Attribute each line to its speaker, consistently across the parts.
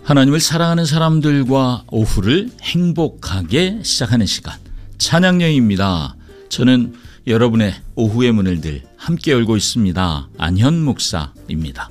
Speaker 1: 하나님을 사랑하는 사람들과 오후를 행복하게 시작하는 시간, 찬양여인입니다. 저는 여러분의 오후의 문을 늘 함께 열고 있습니다. 안현 목사입니다.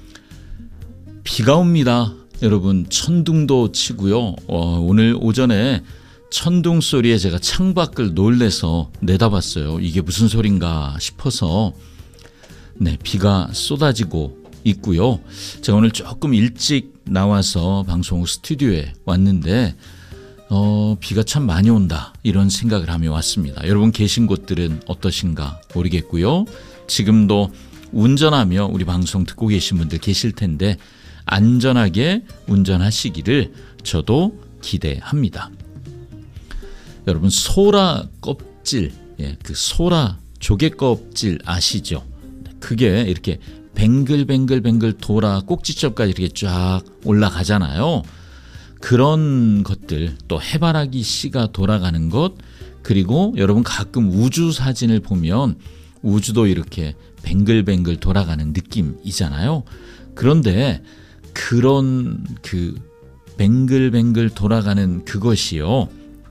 Speaker 1: 비가 옵니다. 여러분, 천둥도 치고요. 오늘 오전에 천둥 소리에 제가 창밖을 놀래서 내다봤어요. 이게 무슨 소린가 싶어서 비가 쏟아지고 있고요. 제가 오늘 조금 일찍 나와서 방송 스튜디오에 왔는데 비가 참 많이 온다, 이런 생각을 하며 왔습니다. 여러분 계신 곳들은 어떠신가 모르겠고요. 지금도 운전하며 우리 방송 듣고 계신 분들 계실 텐데 안전하게 운전하시기를 저도 기대합니다. 여러분, 소라 껍질, 그 소라 조개 껍질 아시죠? 그게 이렇게 뱅글뱅글 돌아 꼭지점까지 이렇게 쫙 올라가잖아요. 그런 것들, 또 해바라기 씨가 돌아가는 것, 그리고 여러분 가끔 우주 사진을 보면 우주도 이렇게 뱅글뱅글 돌아가는 느낌이잖아요. 그런데 그런 그 뱅글뱅글 돌아가는 그것이요,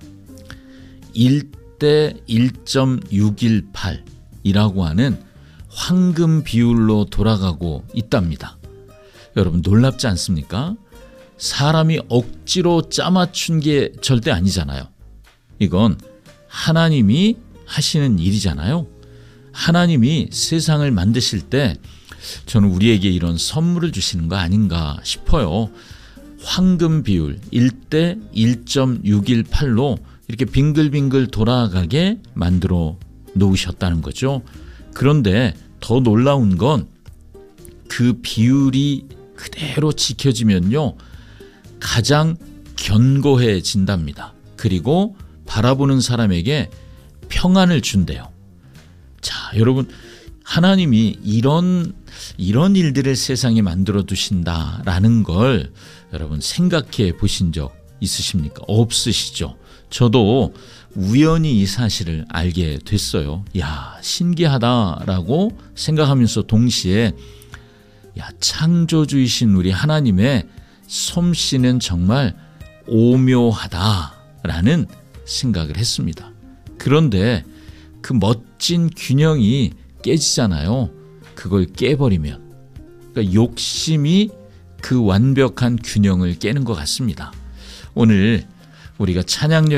Speaker 1: 1대 1.618이라고 하는 황금 비율로 돌아가고 있답니다. 여러분 놀랍지 않습니까? 사람이 억지로 짜맞춘 게 절대 아니잖아요. 이건 하나님이 하시는 일이잖아요. 하나님이 세상을 만드실 때 저는 우리에게 이런 선물을 주시는 거 아닌가 싶어요. 황금 비율 1대 1.618로 이렇게 빙글빙글 돌아가게 만들어 놓으셨다는 거죠. 그런데 더 놀라운 건 그 비율이 그대로 지켜지면요, 가장 견고해진답니다. 그리고 바라보는 사람에게 평안을 준대요. 자, 여러분, 하나님이 이런 일들을 세상에 만들어 두신다라는 걸 여러분 생각해 보신 적 있으십니까? 없으시죠? 저도 우연히 이 사실을 알게 됐어요. 야, 신기하다라고 생각하면서 동시에 창조주이신 우리 하나님의 솜씨는 정말 오묘하다라는 생각을 했습니다. 그런데 그 멋진 균형이 깨지잖아요. 그걸 깨버리면, 그러니까 욕심이 그 완벽한 균형을 깨는 것 같습니다. 오늘 우리가 찬양여